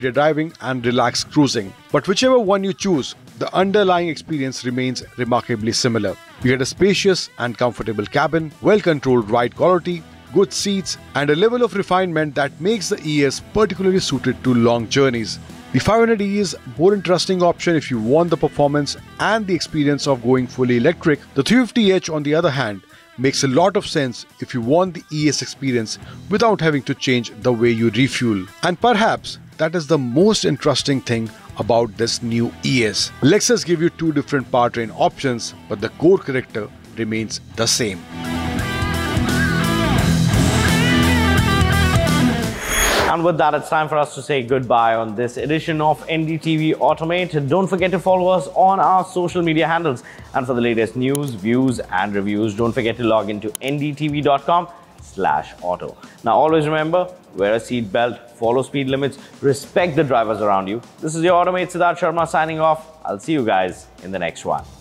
driving and relaxed cruising. But whichever one you choose, the underlying experience remains remarkably similar. You get a spacious and comfortable cabin, well-controlled ride quality, good seats, and a level of refinement that makes the ES particularly suited to long journeys. The 500e is a more interesting option if you want the performance and the experience of going fully electric. The 350h, on the other hand, makes a lot of sense if you want the ES experience without having to change the way you refuel. And perhaps that is the most interesting thing about this new ES. Lexus give you two different powertrain options, but the core character remains the same. And with that, it's time for us to say goodbye on this edition of NDTV Automate. Don't forget to follow us on our social media handles. And for the latest news, views and reviews, don't forget to log into ndtv.com/auto. Now, always remember, wear a seatbelt, follow speed limits, respect the drivers around you. This is your Automate Siddharth Sharma signing off. I'll see you guys in the next one.